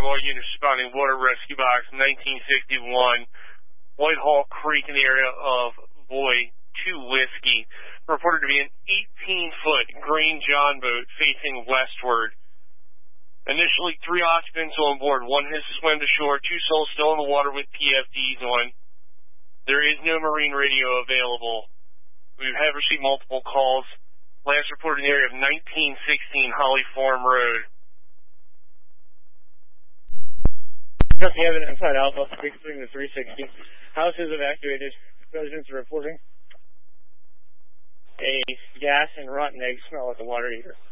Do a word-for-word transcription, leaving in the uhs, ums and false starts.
alarm, all units responding water rescue box nineteen sixty-one, Whitehall Creek in the area of Boy two Whiskey. Reported to be an eighteen-foot green John boat facing westward. Initially, three occupants on board. One has swam to shore, two souls still in the water with P F Ds on. There is no marine radio available. We have received multiple calls. Last reported in the area of nineteen sixteen Holly Farm Road. Trust the evidence inside Alpha, reaching the three sixty. House is evacuated. Residents are reporting a gas and rotten egg smell at the water heater.